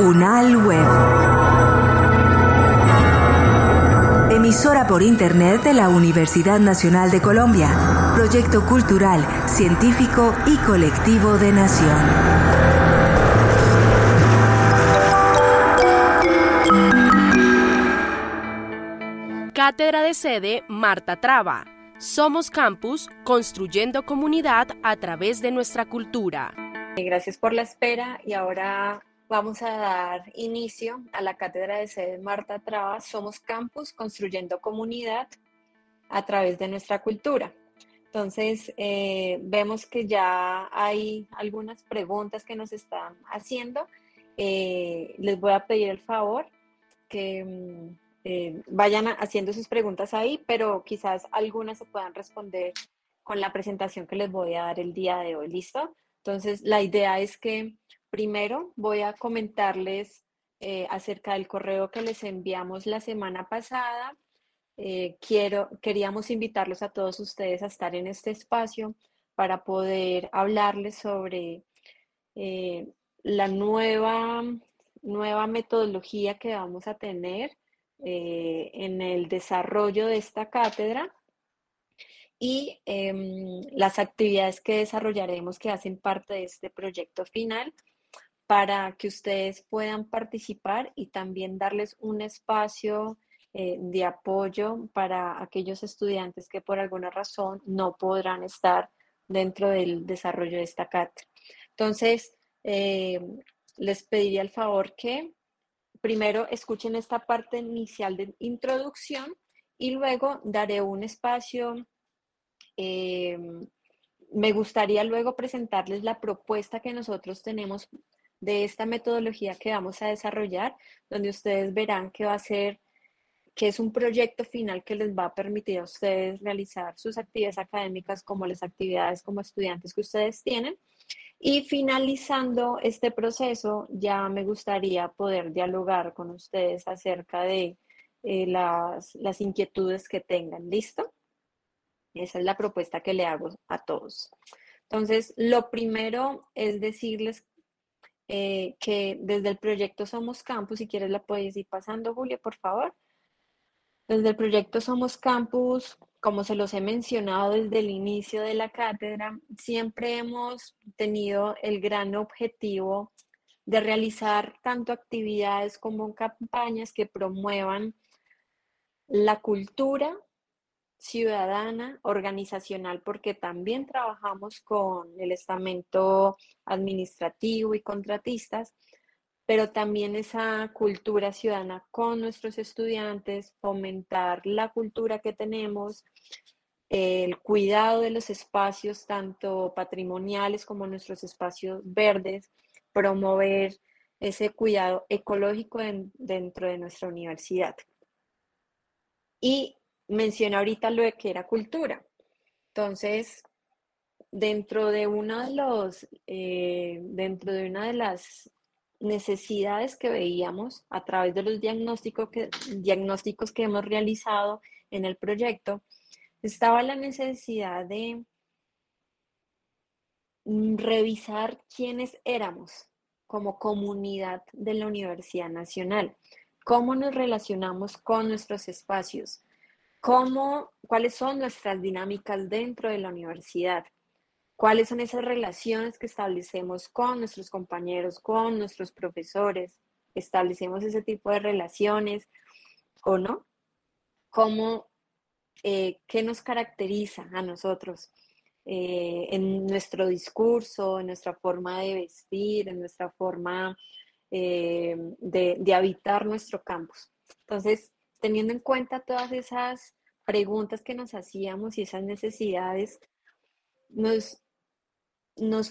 UNAL Web. Emisora por Internet de la Universidad Nacional de Colombia. Proyecto cultural, científico y colectivo de Nación. Cátedra de sede Marta Traba. Somos Campus, construyendo comunidad a través de nuestra cultura. Gracias por la espera y ahora vamos a dar inicio a la Cátedra de sede Marta Traba. Somos Campus, construyendo comunidad a través de nuestra cultura. Entonces, vemos que ya hay algunas preguntas que nos están haciendo. Les voy a pedir el favor que vayan haciendo sus preguntas ahí, pero quizás algunas se puedan responder con la presentación que les voy a dar el día de hoy. ¿Listo? Entonces, la idea es que primero voy a comentarles acerca del correo que les enviamos la semana pasada. Queríamos invitarlos a todos ustedes a estar en este espacio para poder hablarles sobre la nueva metodología que vamos a tener en el desarrollo de esta cátedra y las actividades que desarrollaremos que hacen parte de este proyecto final para que ustedes puedan participar y también darles un espacio de apoyo para aquellos estudiantes que por alguna razón no podrán estar dentro del desarrollo de esta cátedra. Entonces, les pediría el favor que primero escuchen esta parte inicial de introducción y luego daré un espacio. Me gustaría luego presentarles la propuesta que nosotros tenemos de esta metodología que vamos a desarrollar, donde ustedes verán que es un proyecto final que les va a permitir a ustedes realizar sus actividades académicas como las actividades como estudiantes que ustedes tienen. Y finalizando este proceso, ya me gustaría poder dialogar con ustedes acerca de las inquietudes que tengan. ¿Listo? Esa es la propuesta que le hago a todos. Entonces, lo primero es decirles que desde el proyecto Somos Campus, si quieres la puedes ir pasando, Julia, por favor. Desde el proyecto Somos Campus, como se los he mencionado desde el inicio de la cátedra, siempre hemos tenido el gran objetivo de realizar tanto actividades como campañas que promuevan la cultura ciudadana, organizacional, porque también trabajamos con el estamento administrativo y contratistas, pero también esa cultura ciudadana con nuestros estudiantes, fomentar la cultura que tenemos, el cuidado de los espacios, tanto patrimoniales como nuestros espacios verdes, promover ese cuidado ecológico dentro de nuestra universidad. Y mencioné ahorita lo de que era cultura. Entonces, dentro de una de las necesidades que veíamos a través de los diagnósticos que hemos realizado en el proyecto, estaba la necesidad de revisar quiénes éramos como comunidad de la Universidad Nacional, cómo nos relacionamos con nuestros espacios, cuáles son nuestras dinámicas dentro de la universidad, cuáles son esas relaciones que establecemos con nuestros compañeros, con nuestros profesores, establecemos ese tipo de relaciones o no, qué nos caracteriza a nosotros en nuestro discurso, en nuestra forma de vestir, en nuestra forma de habitar nuestro campus. Entonces, teniendo en cuenta todas esas preguntas que nos hacíamos y esas necesidades, nos